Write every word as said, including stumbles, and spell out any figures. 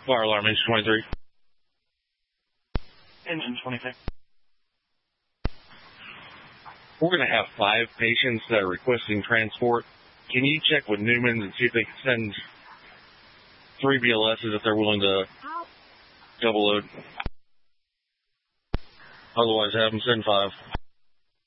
Fire alarm, engine twenty-three. Engine twenty-three. We're going to have five patients that are requesting transport. Can you check with Newman and see if they can send three B L S's if they're willing to double load? Otherwise, have them send five.